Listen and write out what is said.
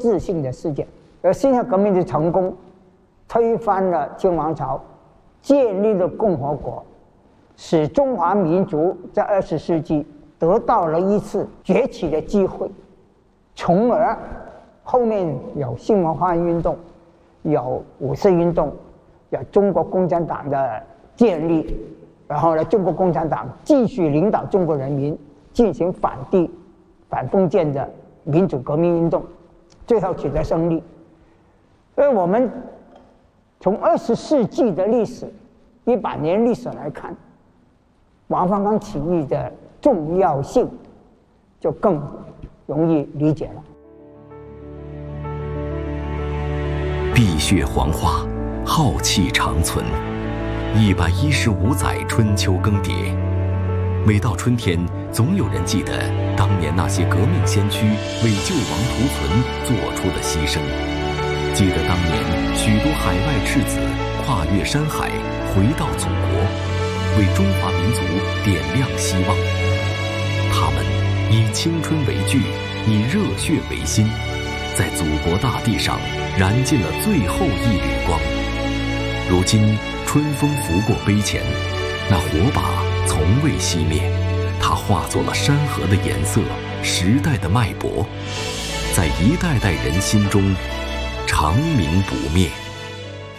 质性的事件。而辛亥革命的成功，推翻了清王朝，建立了共和国，使中华民族在20世纪得到了一次崛起的机会，从而后面有新文化运动，有五四运动，有中国共产党的建立，然后呢，中国共产党继续领导中国人民进行反帝、反封建的民主革命运动，最后取得胜利。所以我们从20世纪的历史、100年历史来看，王方刚起义的重要性就更容易理解了。 碧血黄花，浩气长存，115载春秋更迭。每到春天，总有人记得当年那些革命先驱为救亡图存做出的牺牲，记得当年许多海外赤子跨越山海回到祖国，为中华民族点亮希望。他们以青春为炬，以热血为心，在祖国大地上燃尽了最后一缕光。如今春风拂过碑前，那火把从未熄灭，它化作了山河的颜色，时代的脉搏，在一代代人心中长鸣不灭。